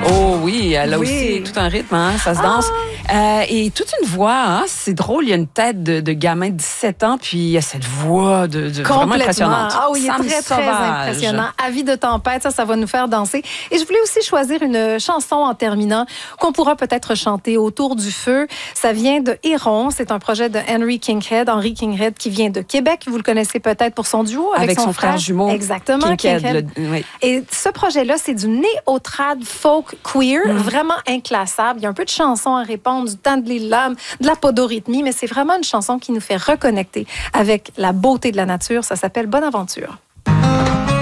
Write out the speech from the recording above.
Oh oui, elle a Oui. aussi tout un rythme, hein, ça se danse. Et toute une voix, hein, c'est drôle, il y a une tête de gamin de 17 ans, puis il y a cette voix de vraiment impressionnante. Ah oui, il est Sam très, très Sauvage. impressionnant. Avis de tempête, ça va nous faire danser. Et je voulais aussi choisir une chanson en terminant qu'on pourra peut-être chanter autour du feu. Ça vient de Héron, c'est un projet de Henry Kinghead, qui vient de Québec. Vous le connaissez peut-être pour son duo avec son frère jumeau. Exactement, Kinghead. Oui. Et ce projet-là, c'est du néo-trad folk queer, vraiment inclassable. Il y a un peu de chansons à répondre, du temps de l'île, de la podorythmie, mais c'est vraiment une chanson qui nous fait reconnecter avec la beauté de la nature. Ça s'appelle Bonne Aventure.